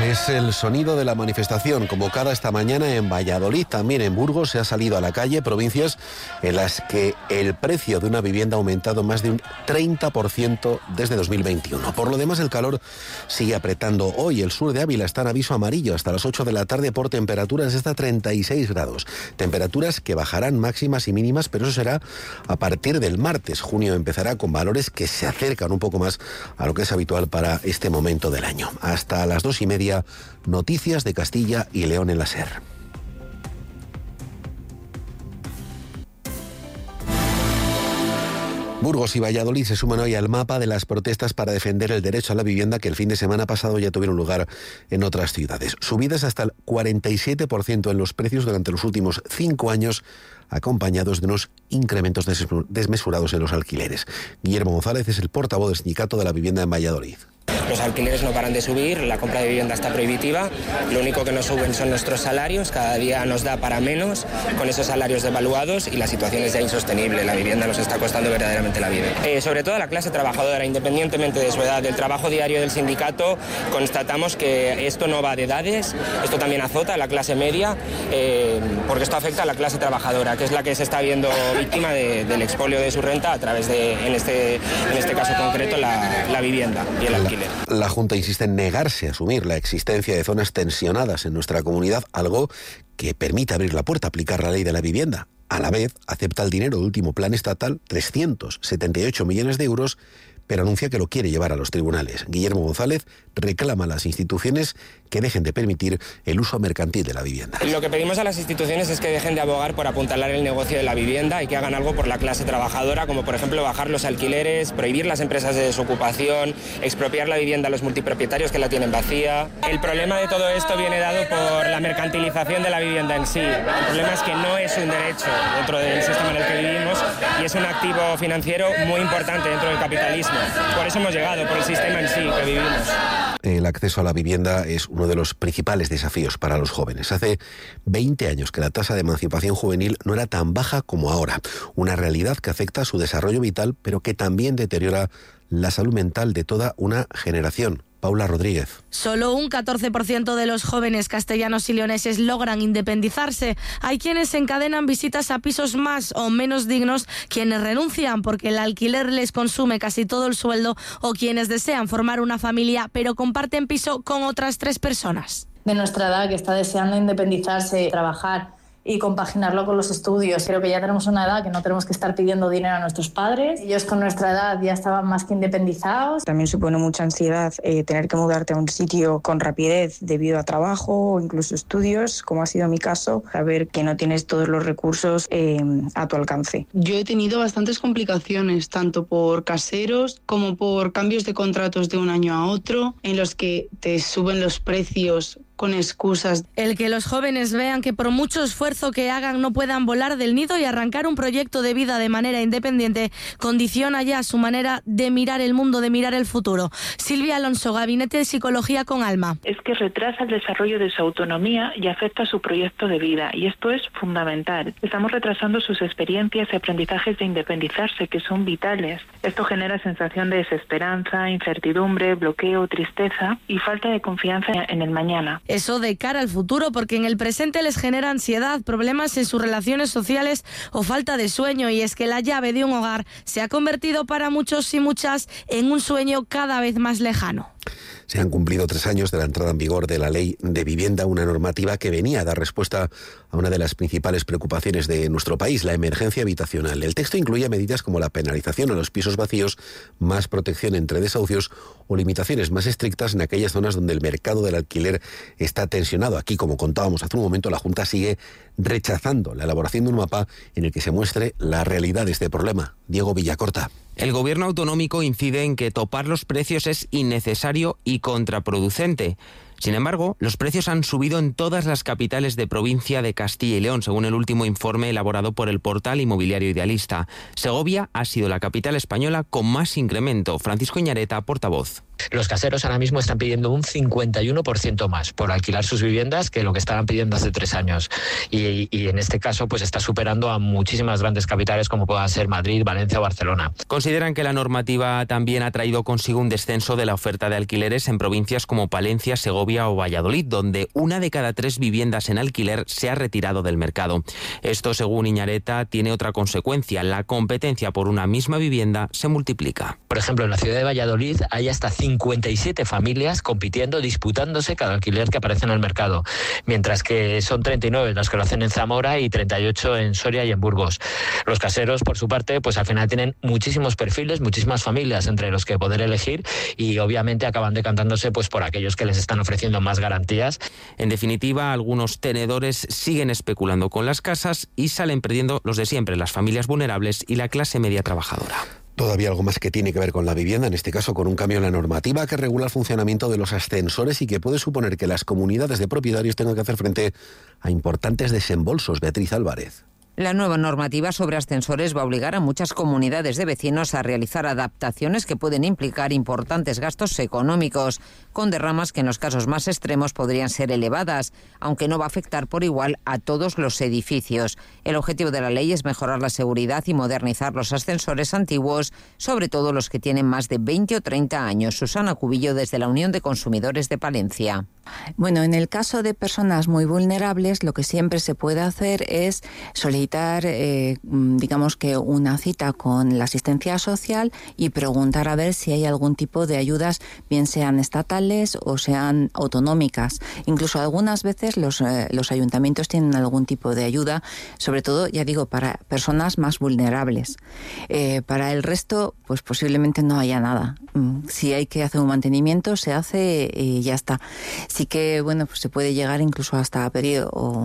Es el sonido de la manifestación convocada esta mañana en Valladolid. También en Burgos se ha salido a la calle, provincias en las que el precio de una vivienda ha aumentado más de un 30% desde 2021. Por lo demás, el calor sigue apretando. Hoy el sur de Ávila está en aviso amarillo hasta las 8 de la tarde por temperaturas de hasta 36 grados. Temperaturas que bajarán máximas y mínimas, pero eso será a partir del martes. Junio empezará con valores que se acercan un poco más a lo que es habitual para este momento del año. Hasta las 2:30, noticias de Castilla y León en la SER. Burgos y Valladolid se suman hoy al mapa de las protestas para defender el derecho a la vivienda que el fin de semana pasado ya tuvieron lugar en otras ciudades. Subidas hasta el 47% en los precios durante los últimos 5 años, acompañados de unos incrementos desmesurados en los alquileres. Guillermo González es el portavoz del Sindicato de la Vivienda en Valladolid. Los alquileres no paran de subir, la compra de vivienda está prohibitiva, lo único que no suben son nuestros salarios, cada día nos da para menos con esos salarios devaluados y la situación es ya insostenible, la vivienda nos está costando verdaderamente la vida. Sobre todo a la clase trabajadora, independientemente de su edad, del trabajo diario del sindicato, constatamos que esto no va de edades, esto también azota a la clase media, porque esto afecta a la clase trabajadora, que es la que se está viendo víctima del expolio de su renta a través de, en este caso concreto, la vivienda y el alquiler. La Junta insiste en negarse a asumir la existencia de zonas tensionadas en nuestra comunidad, algo que permite abrir la puerta a aplicar la ley de la vivienda. A la vez, acepta el dinero del último plan estatal, 378 millones de euros, pero anuncia que lo quiere llevar a los tribunales. Guillermo González reclama a las instituciones que dejen de permitir el uso mercantil de la vivienda. Lo que pedimos a las instituciones es que dejen de abogar por apuntalar el negocio de la vivienda y que hagan algo por la clase trabajadora, como por ejemplo bajar los alquileres, prohibir las empresas de desocupación, expropiar la vivienda a los multipropietarios que la tienen vacía. El problema de todo esto viene dado por la mercantilización de la vivienda en sí. El problema es que no es un derecho dentro del sistema en el que vivimos y es un activo financiero muy importante dentro del capitalismo. Por eso hemos llegado, por el sistema en sí que vivimos. El acceso a la vivienda es uno de los principales desafíos para los jóvenes. Hace 20 años que la tasa de emancipación juvenil no era tan baja como ahora. Una realidad que afecta a su desarrollo vital, pero que también deteriora la salud mental de toda una generación. Paula Rodríguez. Solo un 14% de los jóvenes castellanos y leoneses logran independizarse. Hay quienes encadenan visitas a pisos más o menos dignos, quienes renuncian porque el alquiler les consume casi todo el sueldo o quienes desean formar una familia pero comparten piso con otras 3 personas. De nuestra edad que está deseando independizarse, trabajar y compaginarlo con los estudios. Creo que ya tenemos una edad que no tenemos que estar pidiendo dinero a nuestros padres. Ellos con nuestra edad ya estaban más que independizados. También supone mucha ansiedad tener que mudarte a un sitio con rapidez debido a trabajo o incluso estudios, como ha sido mi caso, saber que no tienes todos los recursos a tu alcance. Yo he tenido bastantes complicaciones, tanto por caseros como por cambios de contratos de un año a otro, en los que te suben los precios con excusas. El que los jóvenes vean que por mucho esfuerzo que hagan no puedan volar del nido y arrancar un proyecto de vida de manera independiente condiciona ya su manera de mirar el mundo, de mirar el futuro. Silvia Alonso, Gabinete de Psicología con Alma. Es que retrasa el desarrollo de su autonomía y afecta a su proyecto de vida, y esto es fundamental. Estamos retrasando sus experiencias y aprendizajes de independizarse, que son vitales. Esto genera sensación de desesperanza, incertidumbre, bloqueo, tristeza y falta de confianza en el mañana. Eso de cara al futuro, porque en el presente les genera ansiedad, problemas en sus relaciones sociales o falta de sueño, y es que la llave de un hogar se ha convertido para muchos y muchas en un sueño cada vez más lejano. Se han cumplido 3 años de la entrada en vigor de la Ley de Vivienda, una normativa que venía a dar respuesta a una de las principales preocupaciones de nuestro país, la emergencia habitacional. El texto incluía medidas como la penalización a los pisos vacíos, más protección entre desahucios o limitaciones más estrictas en aquellas zonas donde el mercado del alquiler está tensionado. Aquí, como contábamos hace un momento, la Junta sigue rechazando la elaboración de un mapa en el que se muestre la realidad de este problema. Diego Villacorta. El gobierno autonómico incide en que topar los precios es innecesario y contraproducente. Sin embargo, los precios han subido en todas las capitales de provincia de Castilla y León, según el último informe elaborado por el portal inmobiliario Idealista. Segovia ha sido la capital española con más incremento. Francisco Iñareta, portavoz. Los caseros ahora mismo están pidiendo un 51% más por alquilar sus viviendas que lo que estaban pidiendo hace 3 años. Y en este caso pues está superando a muchísimas grandes capitales como puedan ser Madrid, Valencia o Barcelona. Consideran que la normativa también ha traído consigo un descenso de la oferta de alquileres en provincias como Palencia, Segovia Segovia o Valladolid, donde 1 de cada 3 viviendas en alquiler se ha retirado del mercado. Esto, según Iñareta, tiene otra consecuencia: la competencia por una misma vivienda se multiplica. Por ejemplo, en la ciudad de Valladolid hay hasta 57 familias compitiendo, disputándose cada alquiler que aparece en el mercado, mientras que son 39 las que lo hacen en Zamora y 38 en Soria y en Burgos. Los caseros, por su parte, pues al final tienen muchísimos perfiles, muchísimas familias entre los que poder elegir, y obviamente acaban decantándose pues por aquellos que les están ofreciendo más garantías. En definitiva, algunos tenedores siguen especulando con las casas y salen perdiendo los de siempre, las familias vulnerables y la clase media trabajadora. Todavía algo más que tiene que ver con la vivienda, en este caso con un cambio en la normativa que regula el funcionamiento de los ascensores y que puede suponer que las comunidades de propietarios tengan que hacer frente a importantes desembolsos. Beatriz Álvarez. La nueva normativa sobre ascensores va a obligar a muchas comunidades de vecinos a realizar adaptaciones que pueden implicar importantes gastos económicos, con derramas que en los casos más extremos podrían ser elevadas, aunque no va a afectar por igual a todos los edificios. El objetivo de la ley es mejorar la seguridad y modernizar los ascensores antiguos, sobre todo los que tienen más de 20 o 30 años. Susana Cubillo, desde la Unión de Consumidores de Palencia. Bueno, en el caso de personas muy vulnerables, lo que siempre se puede hacer es solicitar, digamos que una cita con la asistencia social y preguntar a ver si hay algún tipo de ayudas, bien sean estatales o sean autonómicas. Incluso algunas veces los ayuntamientos tienen algún tipo de ayuda, sobre todo, ya digo, para personas más vulnerables. Para el resto, pues posiblemente no haya nada. Si hay que hacer un mantenimiento, se hace y ya está. Sí que, bueno, pues se puede llegar incluso hasta a pedir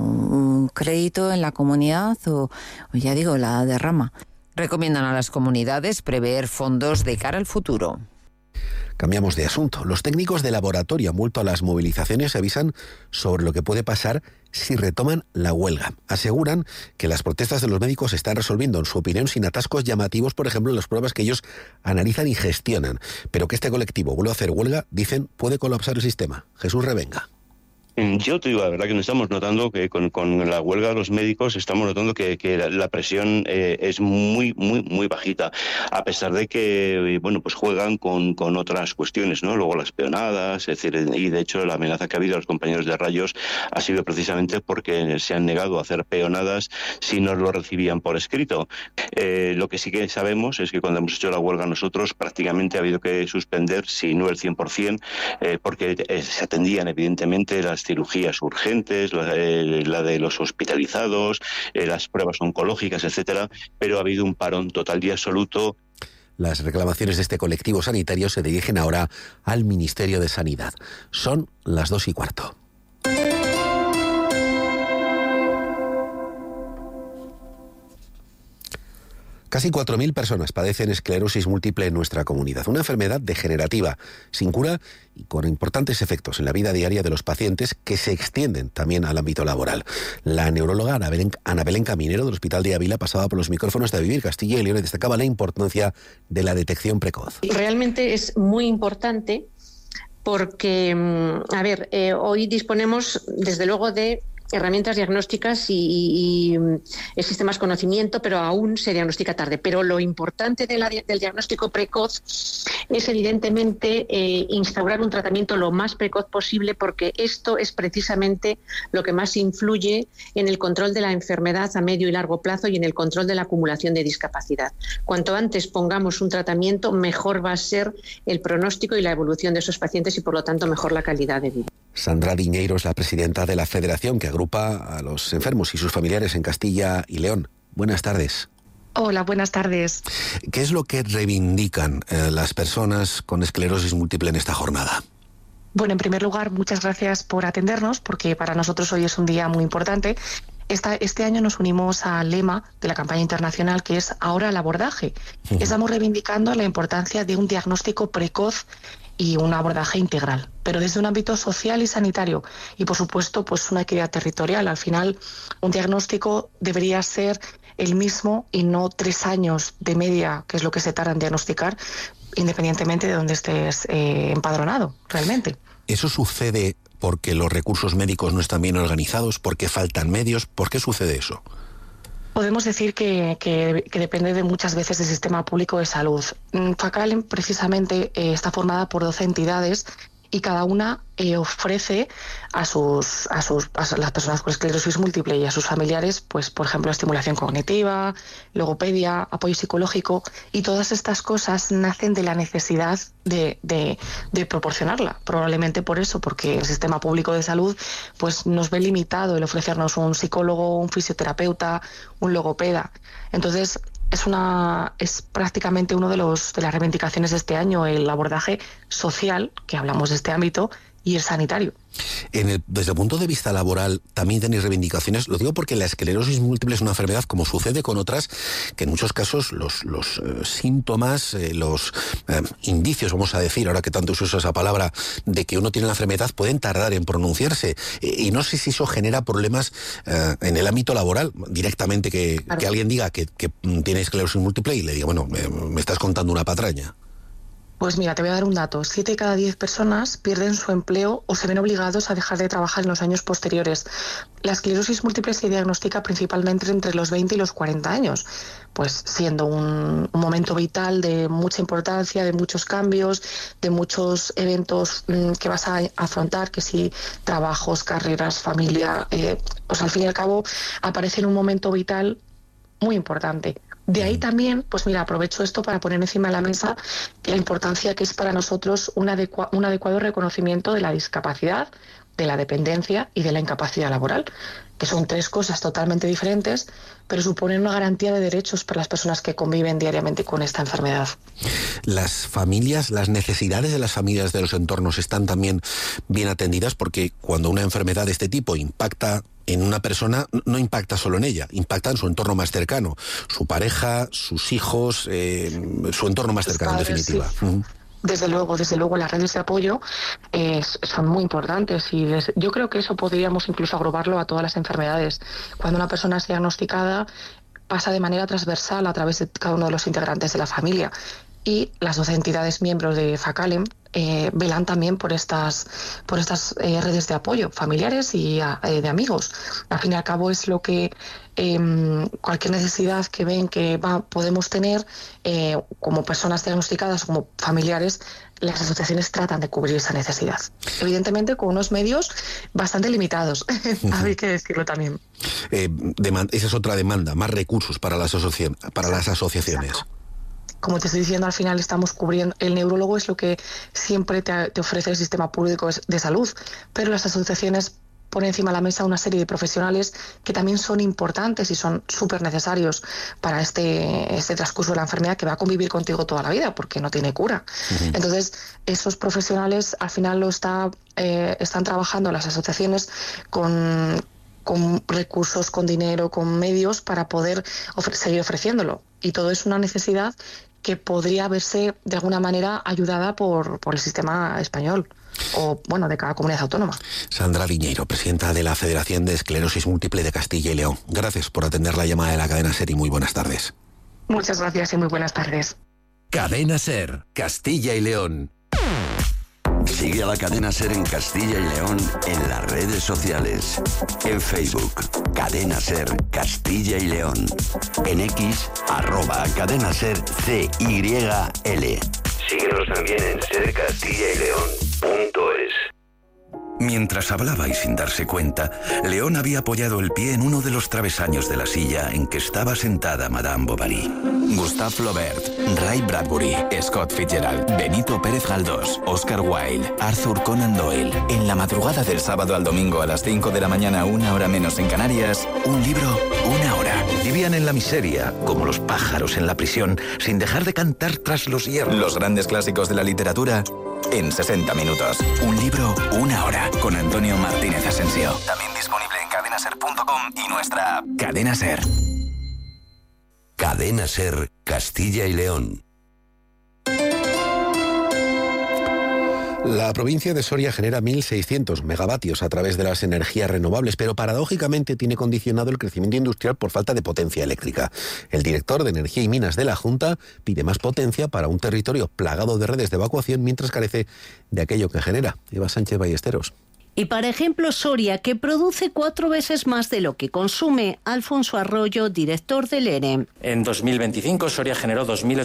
un crédito en la comunidad o ya digo, la derrama. Recomiendan a las comunidades prever fondos de cara al futuro. Cambiamos de asunto. Los técnicos de laboratorio han vuelto a las movilizaciones y avisan sobre lo que puede pasar si retoman la huelga. Aseguran que las protestas de los médicos se están resolviendo, en su opinión, sin atascos llamativos, por ejemplo, en las pruebas que ellos analizan y gestionan. Pero que este colectivo vuelva a hacer huelga, dicen, puede colapsar el sistema. Jesús Revenga. Yo te digo la verdad que no estamos notando que con la huelga de los médicos estamos notando que la presión es muy bajita, a pesar de que bueno, pues juegan con otras cuestiones, ¿no? Luego las peonadas, es decir, y de hecho la amenaza que ha habido a los compañeros de Rayos ha sido precisamente porque se han negado a hacer peonadas si no lo recibían por escrito. Lo que sí que sabemos es que cuando hemos hecho la huelga nosotros prácticamente ha habido que suspender, si no el 100%, porque se atendían evidentemente las cirugías urgentes, la de los hospitalizados, las pruebas oncológicas, etcétera, pero ha habido un parón total y absoluto. Las reclamaciones de este colectivo sanitario se dirigen ahora al Ministerio de Sanidad. Son las 2:15. Casi 4.000 personas padecen esclerosis múltiple en nuestra comunidad, una enfermedad degenerativa, sin cura y con importantes efectos en la vida diaria de los pacientes que se extienden también al ámbito laboral. La neuróloga Ana Belén Caminero del Hospital de Ávila pasaba por los micrófonos de Vivir Castilla y León y destacaba la importancia de la detección precoz. Realmente es muy importante porque, hoy disponemos desde luego de herramientas diagnósticas y existe más conocimiento, pero aún se diagnostica tarde. Pero lo importante del diagnóstico precoz es evidentemente instaurar un tratamiento lo más precoz posible, porque esto es precisamente lo que más influye en el control de la enfermedad a medio y largo plazo y en el control de la acumulación de discapacidad. Cuanto antes pongamos un tratamiento, mejor va a ser el pronóstico y la evolución de esos pacientes y, por lo tanto, mejor la calidad de vida. Sandra Diñeiro es la presidenta de la federación que agrupa a los enfermos y sus familiares en Castilla y León. Buenas tardes. Hola, buenas tardes. ¿Qué es lo que reivindican las personas con esclerosis múltiple en esta jornada? Bueno, en primer lugar, muchas gracias por atendernos, porque para nosotros hoy es un día muy importante. Este año nos unimos al lema de la campaña internacional, que es Ahora el abordaje. Estamos reivindicando la importancia de un diagnóstico precoz y un abordaje integral, pero desde un ámbito social y sanitario y, por supuesto, pues una equidad territorial. Al final, un diagnóstico debería ser el mismo y no 3 años de media, que es lo que se tarda en diagnosticar, independientemente de donde estés empadronado, realmente. ¿Eso sucede porque los recursos médicos no están bien organizados, porque faltan medios? ¿Por qué sucede eso? Podemos decir que depende de muchas veces del sistema público de salud. FACAL precisamente está formada por 12 entidades y cada una ofrece a las personas con esclerosis múltiple y a sus familiares, pues por ejemplo, estimulación cognitiva, logopedia, apoyo psicológico, y todas estas cosas nacen de la necesidad de proporcionarla. Probablemente por eso, porque el sistema público de salud pues nos ve limitado el ofrecernos un psicólogo, un fisioterapeuta, un logopeda. Entonces, es prácticamente uno de las reivindicaciones de este año, el abordaje social, que hablamos de este ámbito, y el sanitario. Desde el punto de vista laboral, también tenéis reivindicaciones. Lo digo porque la esclerosis múltiple es una enfermedad, como sucede con otras, que en muchos casos los síntomas, los indicios, vamos a decir, ahora que tanto se usa esa palabra, de que uno tiene la enfermedad, pueden tardar en pronunciarse. Y no sé si eso genera problemas en el ámbito laboral, directamente, que alguien diga que tiene esclerosis múltiple y le diga, bueno, me estás contando una patraña. Pues mira, te voy a dar un dato. 7 de cada 10 personas pierden su empleo o se ven obligados a dejar de trabajar en los años posteriores. La esclerosis múltiple se diagnostica principalmente entre los 20 y los 40 años, pues siendo un momento vital de mucha importancia, de muchos cambios, de muchos eventos que vas a afrontar, que si trabajos, carreras, familia, pues al fin y al cabo aparece en un momento vital muy importante. De ahí también, pues mira, aprovecho esto para poner encima de la mesa la importancia que es para nosotros un adecuado reconocimiento de la discapacidad, de la dependencia y de la incapacidad laboral, que son 3 cosas totalmente diferentes, pero suponen una garantía de derechos para las personas que conviven diariamente con esta enfermedad. Las familias, las necesidades de las familias de los entornos están también bien atendidas, porque cuando una enfermedad de este tipo impacta en una persona, no impacta solo en ella, impacta en su entorno más cercano, su pareja, sus hijos, su entorno más cercano, en definitiva. Sí. Desde luego, las redes de apoyo son muy importantes y yo creo que eso podríamos incluso agruparlo a todas las enfermedades. Cuando una persona es diagnosticada, pasa de manera transversal a través de cada uno de los integrantes de la familia. Y las 12 entidades miembros de FACALEM velan también por estas redes de apoyo familiares y de amigos. Al fin y al cabo es lo que cualquier necesidad que ven que podemos tener como personas diagnosticadas, como familiares, las asociaciones tratan de cubrir esa necesidad. Evidentemente con unos medios bastante limitados, hay que decirlo también. Esa es otra demanda, más recursos para las asociaciones. Exacto. Como te estoy diciendo, al final estamos cubriendo. El neurólogo es lo que siempre te ofrece el sistema público de salud, pero las asociaciones ponen encima de la mesa una serie de profesionales que también son importantes y son súper necesarios para este transcurso de la enfermedad, que va a convivir contigo toda la vida porque no tiene cura. Uh-huh. Entonces, esos profesionales al final están trabajando las asociaciones con recursos, con dinero, con medios para poder seguir ofreciéndolo. Y todo es una necesidad que podría verse de alguna manera ayudada por el sistema español o, bueno, de cada comunidad autónoma. Sandra Liñeiro, presidenta de la Federación de Esclerosis Múltiple de Castilla y León. Gracias por atender la llamada de la cadena SER y muy buenas tardes. Muchas gracias y muy buenas tardes. Cadena SER, Castilla y León. Sigue a la cadena SER en Castilla y León en las redes sociales. En Facebook, Cadena SER Castilla y León. En X, @CadenaSER CYL. Síguenos también en sercastillaYleón.es. Mientras hablaba y sin darse cuenta, León había apoyado el pie en uno de los travesaños de la silla en que estaba sentada Madame Bovary. Gustave Flaubert, Ray Bradbury, Scott Fitzgerald, Benito Pérez Galdós, Oscar Wilde, Arthur Conan Doyle. En la madrugada del sábado al domingo a las 5 de la mañana, 1 hora menos en Canarias, un libro, 1 hora. Vivían en la miseria, como los pájaros en la prisión, sin dejar de cantar tras los hierros. Los grandes clásicos de la literatura en 60 minutos. Un libro, 1 hora. Con Antonio Martínez Asensio. También disponible en cadenaser.com y nuestra app. Cadena SER. Cadena SER Castilla y León. La provincia de Soria genera 1.600 megavatios a través de las energías renovables, pero paradójicamente tiene condicionado el crecimiento industrial por falta de potencia eléctrica. El director de Energía y Minas de la Junta pide más potencia para un territorio plagado de redes de evacuación mientras carece de aquello que genera. Eva Sánchez Ballesteros. Y para ejemplo, Soria, que produce 4 veces más de lo que consume. Alfonso Arroyo, director del ERE. En 2025, Soria generó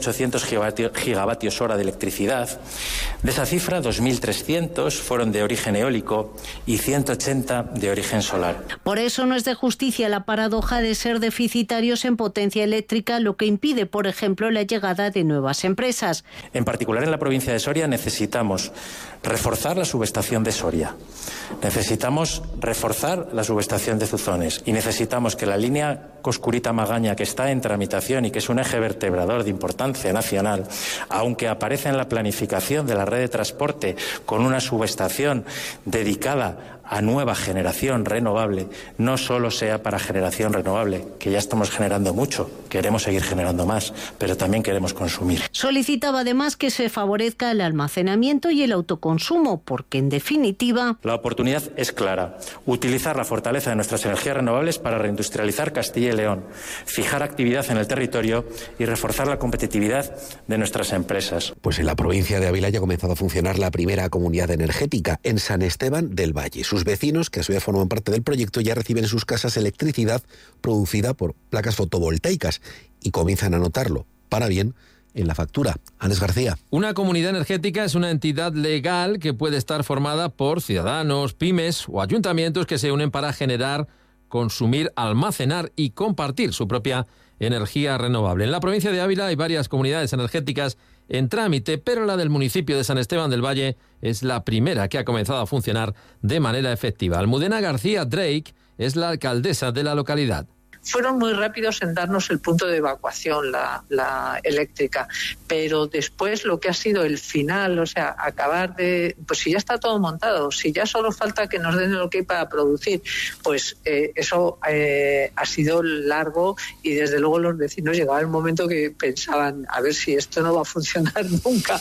2.800 gigavatios hora de electricidad. De esa cifra, 2.300 fueron de origen eólico y 180 de origen solar. Por eso no es de justicia la paradoja de ser deficitarios en potencia eléctrica, lo que impide, por ejemplo, la llegada de nuevas empresas. En particular en la provincia de Soria necesitamos reforzar la subestación de Soria. Necesitamos reforzar la subestación de Zuzones y necesitamos que la línea Coscurita-Magaña, que está en tramitación y que es un eje vertebrador de importancia nacional, aunque aparece en la planificación de la red de transporte con una subestación dedicada a nueva generación renovable, no solo sea para generación renovable, que ya estamos generando mucho, queremos seguir generando más, pero también queremos consumir. Solicitaba además que se favorezca el almacenamiento y el autoconsumo, porque en definitiva... La oportunidad es clara, utilizar la fortaleza de nuestras energías renovables para reindustrializar Castilla y León, fijar actividad en el territorio y reforzar la competitividad de nuestras empresas. Pues en la provincia de Ávila ya ha comenzado a funcionar la primera comunidad energética en San Esteban del Valle. Sus vecinos, que a su vez forman parte del proyecto, ya reciben en sus casas electricidad producida por placas fotovoltaicas y comienzan a notarlo, para bien, en la factura. Ánez García. Una comunidad energética es una entidad legal que puede estar formada por ciudadanos, pymes o ayuntamientos que se unen para generar, consumir, almacenar y compartir su propia energía renovable. En la provincia de Ávila hay varias comunidades energéticas en trámite, pero la del municipio de San Esteban del Valle es la primera que ha comenzado a funcionar de manera efectiva. Almudena García Drake es la alcaldesa de la localidad. Fueron muy rápidos en darnos el punto de evacuación, la eléctrica, pero después lo que ha sido el final, o sea, acabar de... Pues si ya está todo montado, si ya solo falta que nos den el ok para producir, pues eso ha sido largo y desde luego los vecinos llegaba el momento que pensaban, a ver si esto no va a funcionar nunca.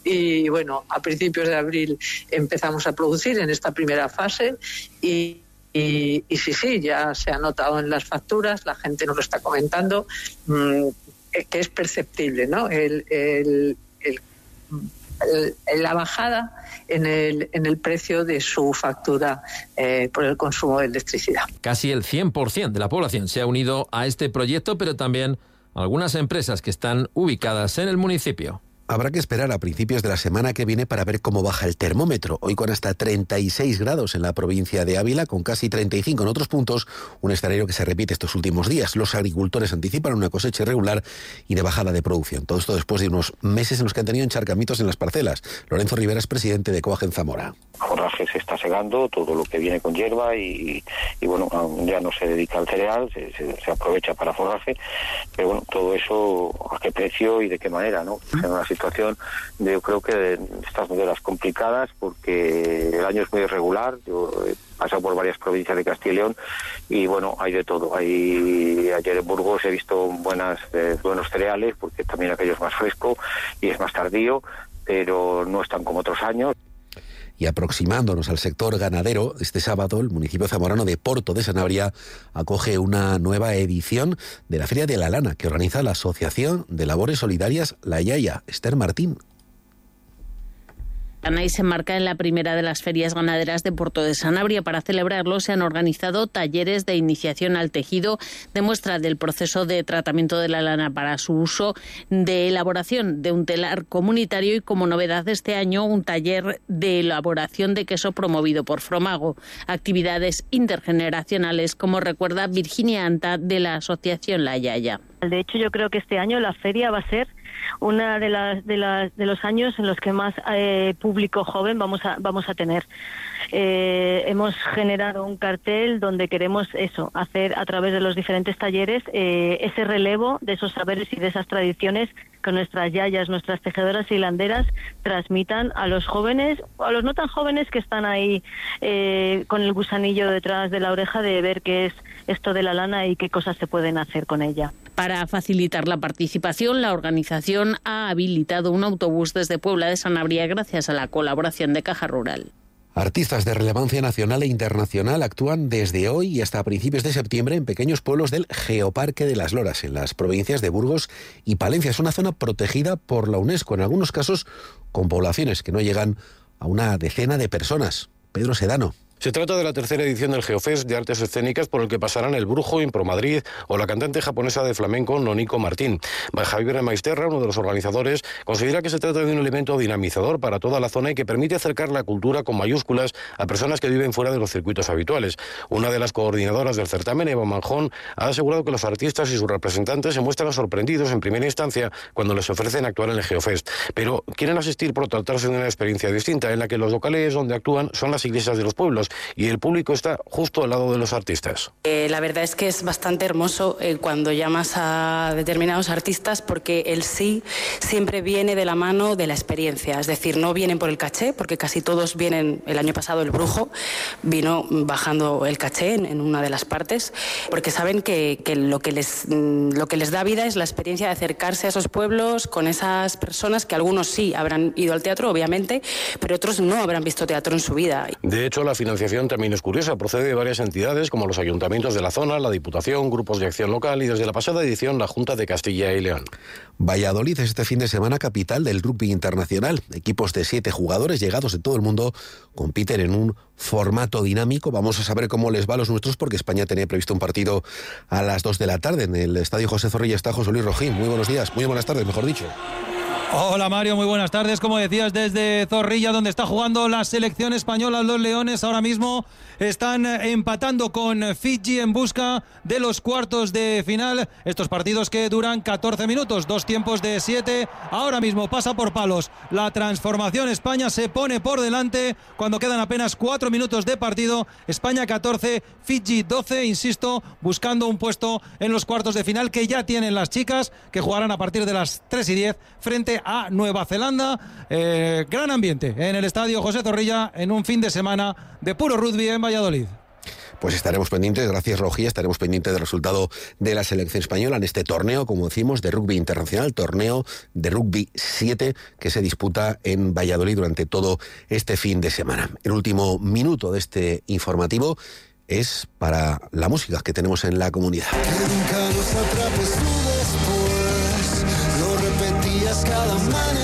Y bueno, a principios de abril empezamos a producir en esta primera fase y sí, ya se ha notado en las facturas, la gente nos lo está comentando, que es perceptible, ¿no? La bajada en el precio de su factura por el consumo de electricidad. Casi el 100% de la población se ha unido a este proyecto, pero también algunas empresas que están ubicadas en el municipio. Habrá que esperar a principios de la semana que viene para ver cómo baja el termómetro. Hoy con hasta 36 grados en la provincia de Ávila, con casi 35 en otros puntos, un escenario que se repite estos últimos días. Los agricultores anticipan una cosecha irregular y de bajada de producción. Todo esto después de unos meses en los que han tenido encharcamientos en las parcelas. Lorenzo Rivera es presidente de Coag en Zamora. Forraje se está segando, todo lo que viene con hierba y bueno, ya no se dedica al cereal, se aprovecha para forraje, pero bueno, todo eso a qué precio y de qué manera, ¿no? En una situación de, yo creo que de estas novelas complicadas, porque el año es muy irregular. Yo he pasado por varias provincias de Castilla y León y bueno, hay de todo. Ayer en Burgos he visto buenos cereales, porque también aquello es más fresco y es más tardío, pero no están como otros años. Y aproximándonos al sector ganadero, este sábado el municipio zamorano de Porto de Sanabria acoge una nueva edición de la Feria de la Lana que organiza la Asociación de Labores Solidarias La Yaya. Esther Martín. Y se enmarca en la primera de las ferias ganaderas de Porto de Sanabria. Para celebrarlo se han organizado talleres de iniciación al tejido, de muestra del proceso de tratamiento de la lana para su uso, de elaboración de un telar comunitario y, como novedad de este año, un taller de elaboración de queso promovido por Fromago. Actividades intergeneracionales, como recuerda Virginia Anta de la Asociación La Yaya. De hecho, yo creo que este año la feria va a ser una de los años en los que más público joven vamos a tener. Hemos generado un cartel donde queremos hacer a través de los diferentes talleres ese relevo de esos saberes y de esas tradiciones que nuestras yayas, nuestras tejedoras y hilanderas transmitan a los jóvenes, o a los no tan jóvenes que están ahí con el gusanillo detrás de la oreja de ver qué es esto de la lana y qué cosas se pueden hacer con ella. Para facilitar la participación, la organización ha habilitado un autobús desde Puebla de Sanabria gracias a la colaboración de Caja Rural. Artistas de relevancia nacional e internacional actúan desde hoy y hasta principios de septiembre en pequeños pueblos del Geoparque de las Loras, en las provincias de Burgos y Palencia. Es una zona protegida por la UNESCO, en algunos casos con poblaciones que no llegan a una decena de personas. Pedro Sedano. Se trata de la tercera edición del Geofest de Artes Escénicas por el que pasarán el Brujo, Impromadrid o la cantante japonesa de flamenco Noniko Martín. Javier Maisterra, uno de los organizadores, considera que se trata de un elemento dinamizador para toda la zona y que permite acercar la cultura con mayúsculas a personas que viven fuera de los circuitos habituales. Una de las coordinadoras del certamen, Eva Manjón, ha asegurado que los artistas y sus representantes se muestran sorprendidos en primera instancia cuando les ofrecen actuar en el Geofest, pero quieren asistir por tratarse de una experiencia distinta en la que los locales donde actúan son las iglesias de los pueblos y el público está justo al lado de los artistas. La verdad es que es bastante hermoso cuando llamas a determinados artistas, porque el sí siempre viene de la mano de la experiencia, es decir, no vienen por el caché, porque casi todos vienen. El año pasado el Brujo vino bajando el caché en una de las partes, porque saben que lo que les da vida es la experiencia de acercarse a esos pueblos con esas personas que algunos sí habrán ido al teatro, obviamente, pero otros no habrán visto teatro en su vida. De hecho, la financiación también es curiosa, procede de varias entidades como los ayuntamientos de la zona, la Diputación, grupos de acción local y desde la pasada edición la Junta de Castilla y León. Valladolid es este fin de semana capital del rugby internacional. Equipos de 7 jugadores llegados de todo el mundo compiten en un formato dinámico. Vamos a saber cómo les va a los nuestros porque España tenía previsto un partido a las 2 de la tarde en el Estadio José Zorrilla. Está José Luis Rojín. Muy buenos días, muy buenas tardes, mejor dicho. Hola Mario, muy buenas tardes. Como decías, desde Zorrilla, donde está jugando la selección española, los Leones ahora mismo están empatando con Fiji en busca de los cuartos de final. Estos partidos que duran 14 minutos, 2 tiempos de 7. Ahora mismo pasa por palos la transformación. España se pone por delante cuando quedan apenas 4 minutos de partido. España 14, Fiji 12, insisto, buscando un puesto en los cuartos de final que ya tienen las chicas, que jugarán a partir de las 3:10 frente a Nueva Zelanda. Gran ambiente en el Estadio José Zorrilla en un fin de semana de puro rugby en Valladolid. Pues estaremos pendientes, gracias Rojí, estaremos pendientes del resultado de la selección española en este torneo, como decimos, de rugby internacional, torneo de rugby 7 que se disputa en Valladolid durante todo este fin de semana. El último minuto de este informativo es para la música que tenemos en la comunidad. Que nunca nos atrapes tú después, lo repetías cada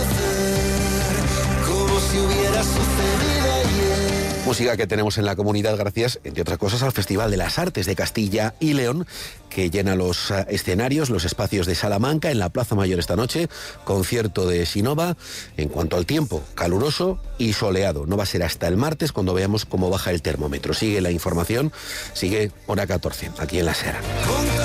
amanecer, como si hubiera sucedido ayer. Música que tenemos en la comunidad gracias, entre otras cosas, al Festival de las Artes de Castilla y León, que llena los escenarios, los espacios de Salamanca, en la Plaza Mayor esta noche, concierto de Sinova. En cuanto al tiempo, caluroso y soleado. No va a ser hasta el martes cuando veamos cómo baja el termómetro. Sigue la información, sigue hora 14, aquí en La Sera.